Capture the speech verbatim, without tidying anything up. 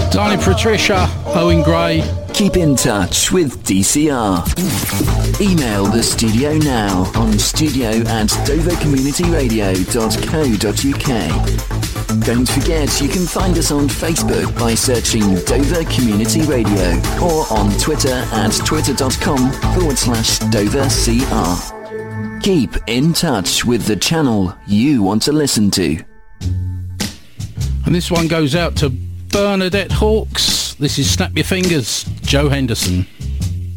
Darling Patricia, Owen Gray. Keep in touch with D C R. Email the studio now on studio at dover community radio dot co dot uk. Don't forget you can find us on Facebook by searching Dover Community Radio or on Twitter at twitter.com forward slash Dover CR. Keep in touch with the channel you want to listen to. And this one goes out to Bernadette Hawkes. This is Snap Your Fingers, Joe Henderson.